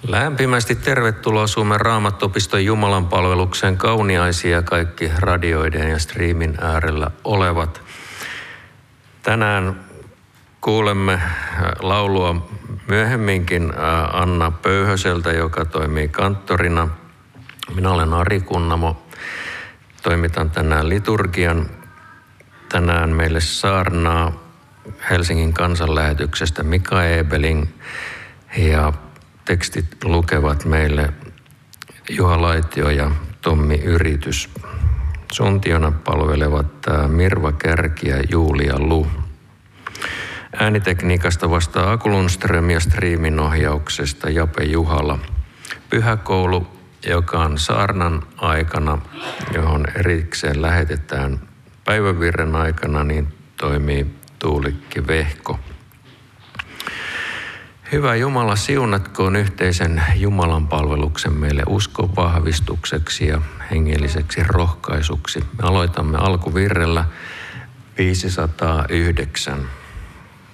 Lämpimästi tervetuloa Suomen Raamattuopiston Jumalanpalvelukseen, kauniaisia kaikki radioiden ja striimin äärellä olevat. Tänään kuulemme laulua myöhemminkin Anna Pöyhöseltä, joka toimii kanttorina. Minä olen Ari Kunnamo, toimitan tänään liturgian. Tänään meille saarnaa Helsingin kansanlähetyksestä Mika Ebeling ja tekstit lukevat meille Juha Laitio ja Tommi Yritys. Suntiona palvelevat Mirva Kärki ja Julia Lu. Äänitekniikasta vastaa Aku Lundström ja striimin ohjauksesta Jape Juhala. Pyhäkoulu, joka on saarnan aikana, johon erikseen lähetetään päivävirren aikana, niin toimii Tuulikki Vehko. Hyvä Jumala, siunatkoon yhteisen Jumalan palveluksen meille uskon vahvistukseksi ja hengelliseksi rohkaisuksi. Me aloitamme alkuvirrellä 509.